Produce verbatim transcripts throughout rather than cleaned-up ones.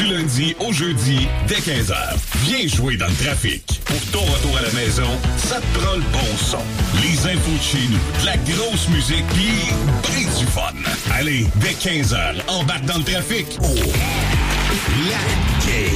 Du lundi au jeudi, dès quinze heures. Viens jouer dans le trafic. Pour ton retour à la maison, ça te prend le bon son. Les infos de chez nous, de la grosse musique, pis ben du fun. Allez, dès quinze heures, embarque dans le trafic. Oh. La game.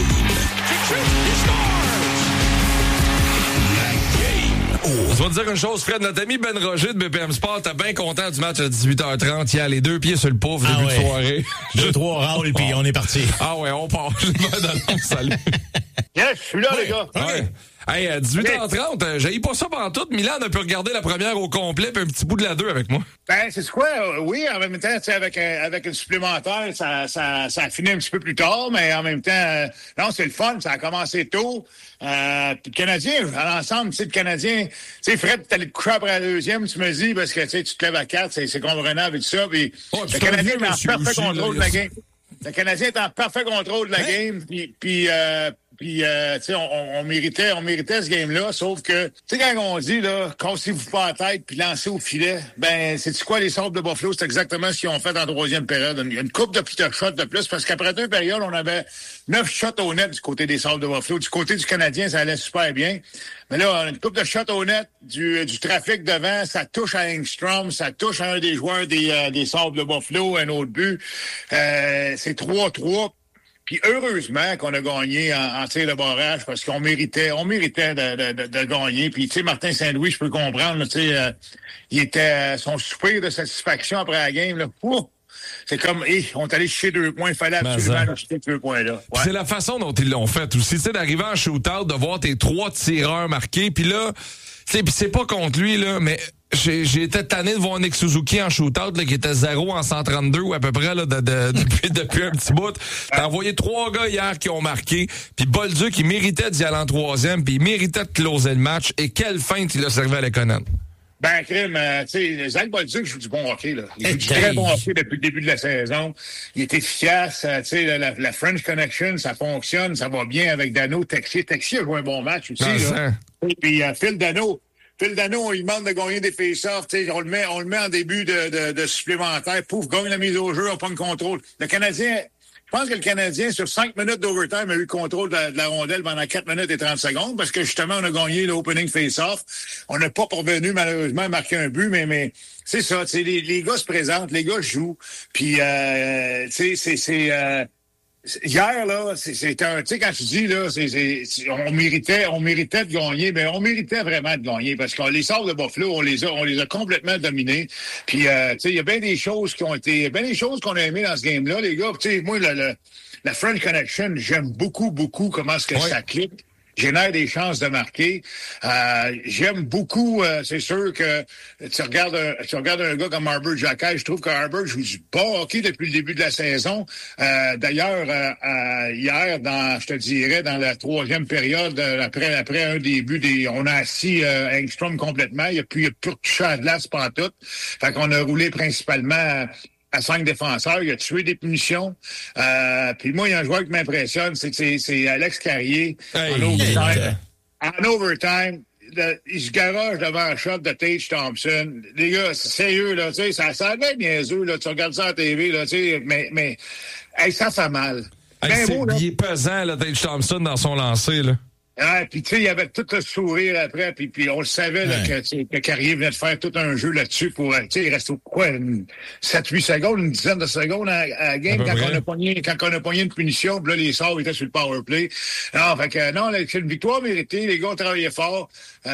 Oh. Je vais te dire une chose, Fred, notre ami Ben Roger de B P M Sport, t'es bien content du match à dix-huit heures trente. Il a les deux pieds sur le pouf, ah début ouais. de soirée. Deux, trois rounds, puis on est parti. Ah ouais, on part. Salut. Yes, je suis là, ouais. les gars. Ouais. Hey, à dix-huit heures trente, okay. J'haïs pas ça pendant tout. Milan a pu regarder la première au complet puis un petit bout de la deux avec moi. Ben, c'est quoi? Oui, en même temps, tu sais, avec, euh, avec une supplémentaire, ça, ça, ça a fini un petit peu plus tard, mais en même temps, euh, non, c'est le fun, ça a commencé tôt. Euh, puis le Canadien, à l'ensemble, tu sais, le Canadien, tu sais, Fred, t'es allé te coucher après la deuxième, tu me dis, parce que, tu sais, tu te lèves à quatre, c'est, c'est comprenable et tout ça, puis oh, le Canadien est en parfait contrôle de la game. Le Canadien est en parfait contrôle de la hein? game, puis, puis euh, Puis, euh, tu sais, on, on méritait, on méritait ce game-là, sauf que, tu sais, quand on dit, là, cassez-vous pas la tête puis lancez au filet, ben, c'est-tu quoi, les Sables de Buffalo? C'est exactement ce qu'ils ont fait en troisième période. Une, une coupe de petits shots de plus, parce qu'après deux périodes, on avait neuf shots au net du côté des Sables de Buffalo. Du côté du Canadien, ça allait super bien. Mais là, une coupe de shots au net, du, du trafic devant, ça touche à Engstrom, ça touche à un des joueurs des, euh, des Sables de Buffalo, un autre but. Euh, c'est trois trois. Puis heureusement qu'on a gagné en, en tir de barrage parce qu'on méritait, on méritait de, de, de, de gagner. Puis tu sais, Martin Saint-Louis, je peux comprendre, tu sais, euh, il était son soupir de satisfaction après la game. Là, ouh, c'est comme, hé, hey, on est allé chercher deux points, il fallait absolument acheter deux points là. Ouais. C'est la façon dont ils l'ont fait aussi, tu sais, d'arriver en shootout, de voir tes trois tireurs marqués, puis là, tu sais, puis c'est pas contre lui là, mais J'ai, j'ai été tanné de voir Nick Suzuki en shootout, là, qui était zéro en cent trente-deux ou à peu près, là, de, de, depuis, depuis un petit bout. T'as envoyé trois gars hier qui ont marqué, puis Bolduc, il méritait d'y aller en troisième, puis il méritait de closer le match. Et quelle feinte il a servi à Lekonen. Ben, crime, euh, tu sais, Zach Bolduc joue du bon hockey, là. Il joue du très bon hockey depuis le début de la saison. Il est efficace, euh, tu sais, la, la French Connection, ça fonctionne, ça va bien avec Dano. Texier, Texier a joué un bon match aussi, non, là. Et puis, euh, Phil Dano. Phil Dano, on lui demande de gagner des face-offs, tu sais, on le met, on le met en début de, de, de supplémentaire. Pouf, gagne la mise au jeu, on prend le contrôle. Le Canadien, je pense que le Canadien, sur cinq minutes d'overtime, a eu le contrôle de la, de la rondelle pendant quatre minutes et trente secondes parce que justement, on a gagné l'opening face-off. On n'a pas parvenu, malheureusement, à marquer un but, mais, mais, c'est ça, tu sais, les, les gars se présentent, les gars jouent. Puis, euh, tu sais, c'est, c'est, euh, hier, là, c'est, c'est un, tu sais, quand je dis, là, c'est, c'est, c'est, on méritait, on méritait de gagner, mais on méritait vraiment de gagner parce que les Sables de Buffalo, on les a, on les a complètement dominés. Puis, euh, tu sais, il y a bien des choses qui ont été, bien des choses qu'on a aimées dans ce game-là, les gars. Tu sais, moi, le, le, la French Connection, j'aime beaucoup, beaucoup comment est-ce que ouais. ça clique. Génère des chances de marquer. Euh, j'aime beaucoup, euh, c'est sûr que tu regardes un, tu regardes un gars comme Arbor Xhekaj, je trouve que Arbor joue du bon hockey depuis le début de la saison. Euh, d'ailleurs, euh, euh, hier, dans, je te dirais, dans la troisième période, euh, après, après un début des, on a assis euh, Engstrom complètement. Il n'y a plus, il y a plus touché à la glace pantoute. Fait qu'on a roulé principalement à cinq défenseurs, il a tué des punitions. Euh, puis moi, il y a un joueur qui m'impressionne, c'est, c'est, c'est Alex Carrier. Hey, en overtime. En overtime, le, il se garage devant un shot de Tage Thompson. Les gars, c'est sérieux, là, tu sais, ça, ça a l'air niaiseux, là, tu regardes ça à la T V, là, tu sais, mais, mais, hey, ça fait mal. Hey, ben c'est, beau, là. Il est pesant, là, Tage Thompson, dans son lancer, là. Ah, puis tu sais, il y avait tout le sourire après, puis puis on le savait là, ouais. que, que Carrier venait de faire tout un jeu là-dessus pour, tu sais, il reste quoi, sept huit secondes, une dizaine de secondes à, à la game quand on, a pogné, quand on a pogné une punition, puis là, les sorts étaient sur le power play. Non, fait que non, là, c'est une victoire méritée, les gars ont travaillé fort.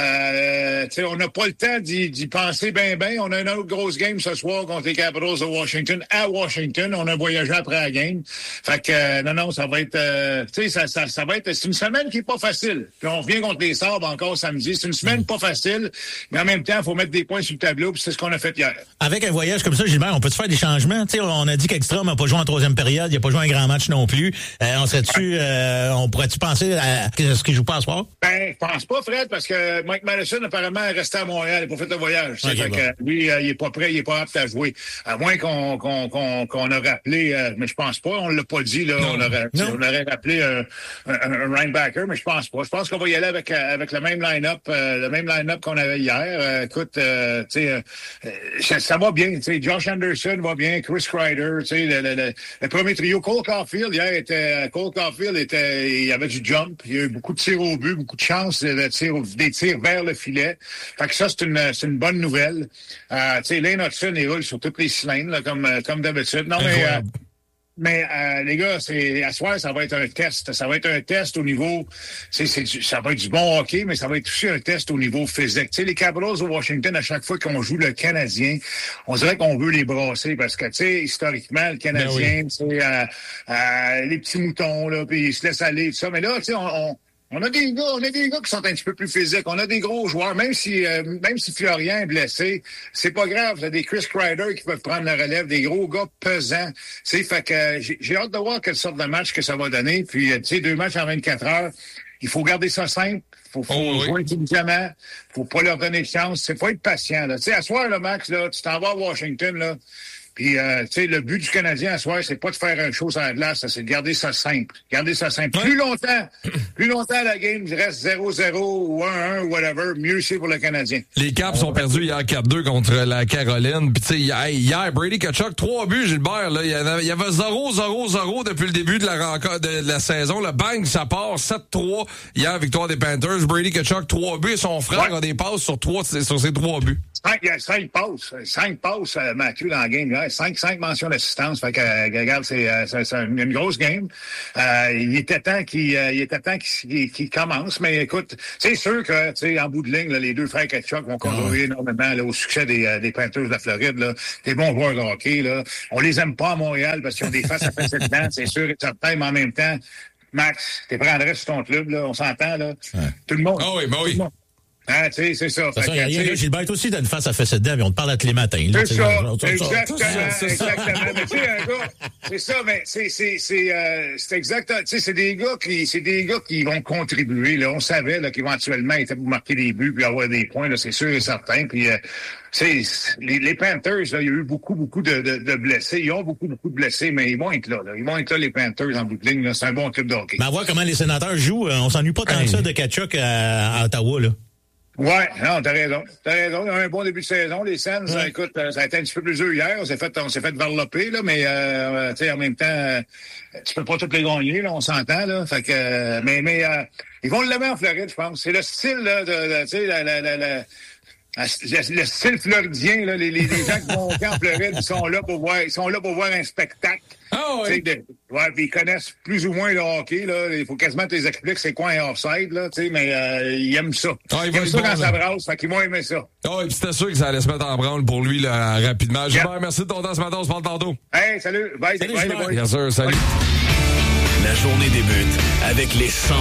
Euh, tu sais, on n'a pas le temps d'y, d'y penser bien, bien. On a une autre grosse game ce soir contre les Capitals de Washington, à Washington. On a voyagé après la game. Fait que, euh, non, non, ça va être, euh, tu sais, ça, ça, ça va être, c'est une semaine qui est pas facile. Puis on revient contre les Sabres encore samedi. C'est une semaine pas facile, mais en même temps, il faut mettre des points sur le tableau, puis c'est ce qu'on a fait hier. Avec un voyage comme ça, Gilbert, on peut-tu faire des changements? Tu sais, on a dit qu'Extra n'a pas joué en troisième période, il n'a pas joué un grand match non plus. Euh, on serait-tu, euh, on pourrait-tu penser à ce qu'il joue pas ce soir? Ben, je pense pas, Fred, parce que Mike Madison, apparemment, est resté à Montréal. Il n'a pas fait le voyage. Okay, fait bon. que lui, euh, il est pas prêt, il est pas apte à jouer. À moins qu'on, qu'on, qu'on, qu'on a rappelé, euh, mais je pense pas, on l'a pas dit, là, on aurait, on aurait rappelé un, un, un linebacker, mais je pense pas. Moi, je pense qu'on va y aller avec avec le même line-up, euh, le même line-up qu'on avait hier. Euh, écoute, euh, tu sais, euh, ça, ça va bien. Tu sais, Josh Anderson va bien, Chris Kreider, tu sais, le, le, le, le premier trio. Cole Caulfield hier était, Cole Caulfield était, il y avait du jump, il y a eu beaucoup de tirs au but, beaucoup de chances de tirs, des tirs vers le filet. Fait que ça, c'est une, c'est une bonne nouvelle. Euh, tu sais, Lane Hudson, il roule sur toutes les cylindres, là, comme comme d'habitude. Non, mais euh, Mais euh, les gars, c'est à soir, ça va être un test. Ça va être un test au niveau, c'est, c'est du, ça va être du bon hockey, mais ça va être aussi un test au niveau physique. Tu sais, les Capitals de Washington, à chaque fois qu'on joue le Canadien, on dirait qu'on veut les brasser parce que, tu sais, historiquement, le Canadien, ben oui. c'est euh, euh, les petits moutons là, puis ils se laissent aller tout ça. Mais là, tu sais, on, on On a des gars, on a des gars qui sont un petit peu plus physiques. On a des gros joueurs, même si euh, même si Florian est blessé, c'est pas grave. Il y a des Chris Kreider qui peuvent prendre la relève, des gros gars pesants. Tu sais, fait que euh, j'ai, j'ai hâte de voir quelle sorte de match que ça va donner. Puis, tu sais, deux matchs en vingt-quatre heures, il faut garder ça simple. Faut, faut oh, jouer oui. intelligemment. Faut pas leur donner de chance. C'est faut être patient. Tu sais, à soir, le Max, là, tu t'en vas à Washington, là. Puis, euh, tu sais, le but du Canadien à soir, c'est pas de faire une chose à la glace, c'est de garder ça simple. Garder ça simple. Ouais. Plus longtemps, plus longtemps la game reste zéro zéro ou un un ou whatever, mieux c'est pour le Canadien. Les Caps sont perdus hier quatre deux contre la Caroline. Puis, tu sais, hier, hier, Brady Tkachuk, trois buts, Gilbert, là. Il y avait, il y avait zéro zéro zéro depuis le début de la rencontre, de la saison. Le bang, ça part, sept trois. Hier, victoire des Panthers. Brady Tkachuk, trois buts. Et son frère ouais. a des passes sur trois, sur ses trois buts. Cinq, il y a cinq passes. Cinq passes, euh, Mathieu, dans la game. Là. Cinq, cinq mentions d'assistance. Fait que, euh, regarde, c'est, euh, c'est, c'est une grosse game. Euh, il était temps qu'il, euh, il était temps qu'il, qu'il commence. Mais écoute, c'est sûr que, tu sais, en bout de ligne, là, les deux frères Tkachuk vont contribuer oh. énormément là, au succès des, euh, des Panthers de la Floride. Là. Des bons joueurs de hockey. Là. On les aime pas à Montréal parce qu'ils ont des faces à passer dedans. C'est sûr et certain, mais en même temps, Max, t'es prendrais sur ton club, là. On s'entend, là. Ouais. Tout le monde. Ah oh oui, ben oui. Ah, tu sais, c'est ça. De toute façon, il y a Gilbert aussi dans une face à fesser dedans, mais on te parle à tous les matins. Là, c'est, ça, genre, exactement, ça, exactement. Mais tu sais, un gars, c'est ça, mais c'est, c'est, c'est, euh, c'est exactement, tu sais, c'est des gars qui, c'est des gars qui vont contribuer, là. On savait, là, qu'éventuellement, ils étaient pour marquer des buts puis avoir des points, là, c'est sûr et certain. Puis, euh, c'est, les, les Panthers, là, il y a eu beaucoup, beaucoup de, de, de blessés. Ils ont beaucoup, beaucoup de blessés, mais ils vont être là, là. Ils vont être là, les Panthers, en bout de ligne, là. C'est un bon club de hockey. Mais à voir comment les Sénateurs jouent, on s'ennuie pas tant que ça de Tkachuk à, à Ottawa, là. Ouais, non, t'as raison. T'as raison. Il y a un bon début de saison. Les Sens, ouais. écoute, ça a été un petit peu plus dur hier. On s'est fait, on s'est fait varloper, là, mais, euh, tu sais, en même temps, euh, tu peux pas toutes les gagner, là, on s'entend, là. Fait que, euh, mais, mais, euh, ils vont le lever en Floride, je pense. C'est le style, là, de, de tu sais, la, la, la, la Le, le style floridien, là, les, les, les gens qui vont en Floride, ils sont là pour voir, ils sont là pour voir un spectacle. Oh, oui. De, ouais, puis ils connaissent plus ou moins le hockey, là. Il faut quasiment que tu les expliques c'est quoi un offside, là, tu sais, mais euh, ils aiment ça. Ah, ils aiment ça bon, quand là. Ça brasse, fait qu'ils vont aimer ça. Ah, oh, et puis c'était sûr que ça allait se mettre en branle pour lui, là, rapidement. Gilbert, yep. merci de ton temps ce matin, on se parle tantôt. Hey, salut. Bye, salut, bye, bye. Bien sûr, salut. La journée débute avec les cent